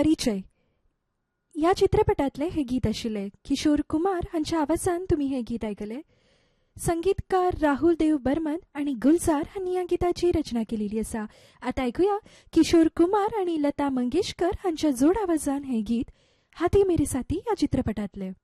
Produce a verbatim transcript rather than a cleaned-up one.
परिचय या चित्रपटातले हे गीत आशिल्ले. किशोर कुमार हांच्या आवाजान तुम्ही हे गीत आयकले. संगीतकार राहुल देव बर्मन आणि गुलजार हांनी या गीताची रचना केलेली आसा. आता ऐकूया किशोर कुमार आणि लता मंगेशकर हांच्या जोड आवाजान हे गीत हाथी मेरे साथी या चित्रपटातले.